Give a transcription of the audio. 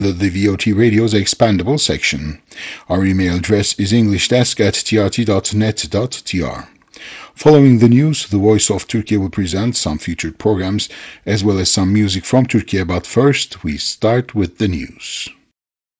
the VOT Radio's expandable section. Our email address is englishdesk@trt.net.tr. Following the news, the Voice of Turkey will present some featured programs as well as some music from Turkey, but first we start with the news.